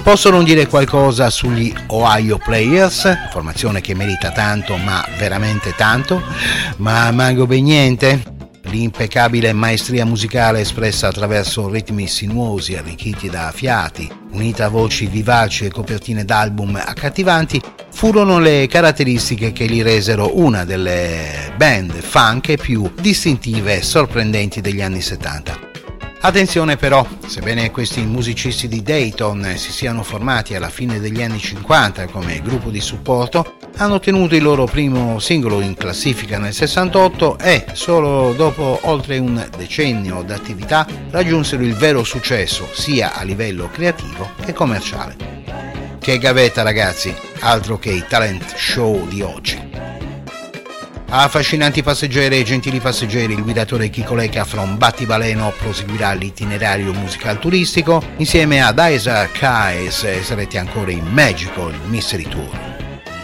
Posso non dire qualcosa sugli Ohio Players, formazione che merita tanto, ma veramente tanto, ma manco ben niente. L'impeccabile maestria musicale espressa attraverso ritmi sinuosi arricchiti da fiati, unita a voci vivaci e copertine d'album accattivanti, furono le caratteristiche che li resero una delle band funk più distintive e sorprendenti degli anni 70. Attenzione però, sebbene questi musicisti di Dayton si siano formati alla fine degli anni 50 come gruppo di supporto, hanno ottenuto il loro primo singolo in classifica nel 68 e solo dopo oltre un decennio d'attività raggiunsero il vero successo sia a livello creativo che commerciale. Che gavetta ragazzi, altro che i talent show di oggi. Affascinanti passeggeri e gentili passeggeri, il guidatore Chico Lecca from Battibaleno proseguirà l'itinerario musical turistico insieme ad Isaac Hayes e sarete ancora in Magical Mystery Tour.